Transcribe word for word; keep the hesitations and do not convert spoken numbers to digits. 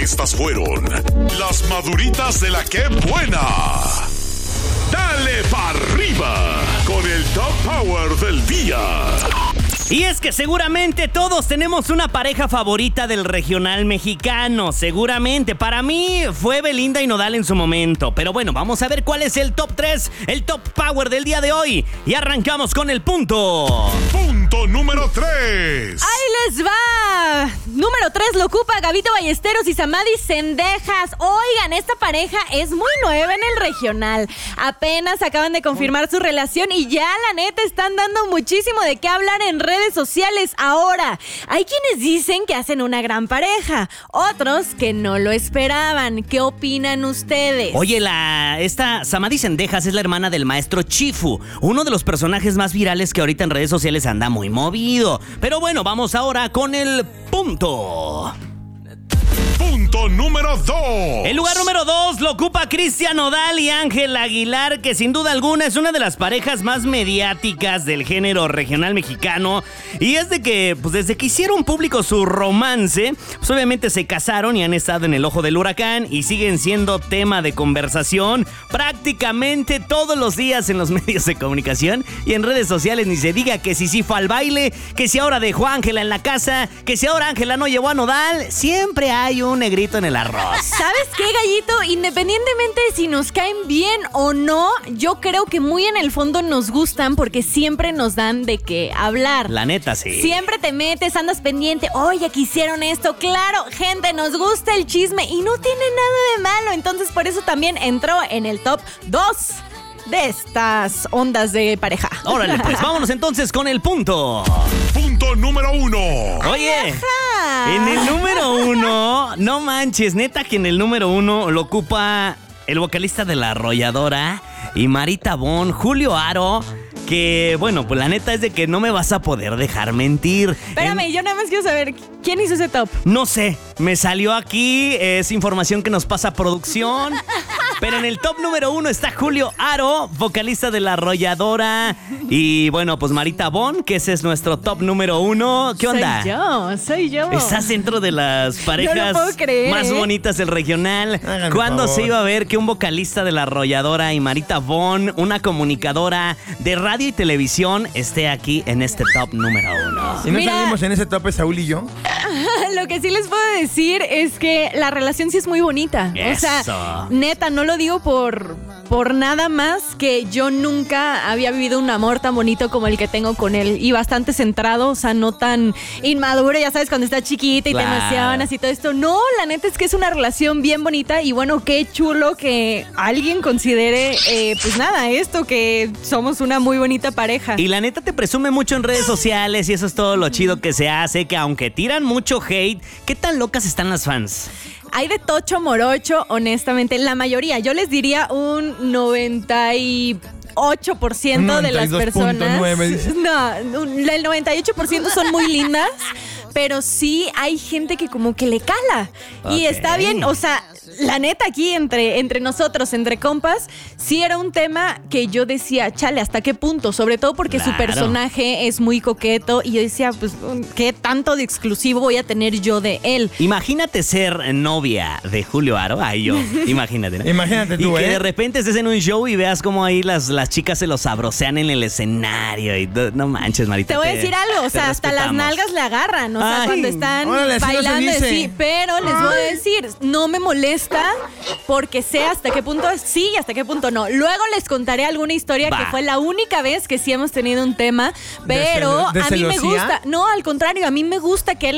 Estas fueron las maduritas de la que buena. Dale pa' arriba con el Top Power del día. Y es que seguramente todos tenemos una pareja favorita del regional mexicano. Seguramente. Para mí fue Belinda y Nodal en su momento. Pero bueno, vamos a ver cuál es el top tres, el Top Power del día de hoy. Y arrancamos con el punto. Punto número tres. ¡Ahí les va! Número tres lo ocupa Gabito Ballesteros y Samadhi Cendejas. Oigan, esta pareja es muy nueva en el regional. Apenas acaban de confirmar su relación y ya la neta están dando muchísimo de qué hablar en redes sociales ahora. Hay quienes dicen que hacen una gran pareja, otros que no lo esperaban. ¿Qué opinan ustedes? Oye, la esta Samadhi Cendejas es la hermana del maestro Chifu, uno de los personajes más virales que ahorita en redes sociales anda muy movido. Pero bueno, vamos ahora con el punto. Punto número dos. El lugar número dos lo ocupa Cristian Nodal y Ángel Aguilar, que sin duda alguna es una de las parejas más mediáticas del género regional mexicano. Y es de que, pues desde que hicieron público su romance, pues obviamente se casaron y han estado en el ojo del huracán y siguen siendo tema de conversación prácticamente todos los días en los medios de comunicación y en redes sociales. Ni se diga que si sí fue al baile, que si ahora dejó a Ángela en la casa, que si ahora Ángela no llevó a Nodal. Siempre hay un negrito en el arroz. ¿Sabes qué, Gallito? Independientemente de si nos caen bien o no, yo creo que muy en el fondo nos gustan porque siempre nos dan de qué hablar. La neta, sí. Siempre te metes, andas pendiente. Oye, que hicieron esto. Claro, gente, nos gusta el chisme y no tiene nada de malo. Entonces, por eso también entró en el top dos de estas ondas de pareja. Órale, pues vámonos entonces con el punto. Punto número uno. Oye, Ajá. en el número uno, no manches, neta que en el número uno lo ocupa el vocalista de La Arrolladora y Marita Bon, Julio Aro. Que, bueno, pues la neta es de que no me vas a poder dejar mentir. Espérame, en... yo nada más quiero saber, ¿quién hizo ese top? No sé, me salió aquí, es información que nos pasa producción. Pero en el top número uno está Julio Aro, vocalista de La Arrolladora. Y bueno, pues Marita Bon, que ese es nuestro top número uno. ¿Qué onda? Soy yo, soy yo. Estás dentro de las parejas no lo puedo creer, más ¿eh? bonitas del regional. Háganme ¿Cuándo favor. se iba a ver que un vocalista de La Arrolladora y Marita Bon, una comunicadora de radio y televisión, esté aquí en este top número uno? ¿Y no Mira. salimos en ese tope, Saúl y yo? Lo que sí les puedo decir es que la relación sí es muy bonita. Eso. O sea, neta, no lo digo por, por nada más que yo nunca había vivido un amor tan bonito como el que tengo con él. Y bastante centrado, o sea, no tan inmaduro, ya sabes, cuando estás chiquita y Claro. te emocionas y todo esto. No, la neta es que es una relación bien bonita y bueno, qué chulo que alguien considere, eh, pues nada, esto, que somos una muy bonita pareja. Y la neta te presume mucho en redes sociales y eso es todo lo chido que se hace, que aunque tiran mucho hate, ¿qué tan locas están las fans? Hay de tocho morocho, honestamente, la mayoría. Yo les diría un noventa y ocho por ciento de las noventa y dos punto personas. nueve, dices. No, un- el noventa y ocho por ciento son muy lindas, pero sí hay gente que como que le cala. Y Ok. está bien, o sea, la neta aquí entre, entre nosotros, entre compas, sí era un tema que yo decía, chale, ¿hasta qué punto? Sobre todo porque su Claro. personaje es muy coqueto y yo decía, pues, ¿qué tanto de exclusivo voy a tener yo de él? Imagínate ser novia de Julio Aro. Ay, yo, imagínate, ¿no? Imagínate tú, Y que ¿eh? de repente estés en un show y veas cómo ahí las, las chicas se los sabrosean en el escenario. Y no, no manches, Marita. Te voy a decir algo, o sea, hasta las nalgas le agarran, o sea, Ay, cuando están órale, así no se bailando y dice. así, pero les voy a decir, no me molesta porque sé hasta qué punto sí y hasta qué punto no. Luego les contaré alguna historia Va. que fue la única vez que sí hemos tenido un tema, pero ¿De celo- de a mí me celosía? gusta, no, al contrario, a mí me gusta que él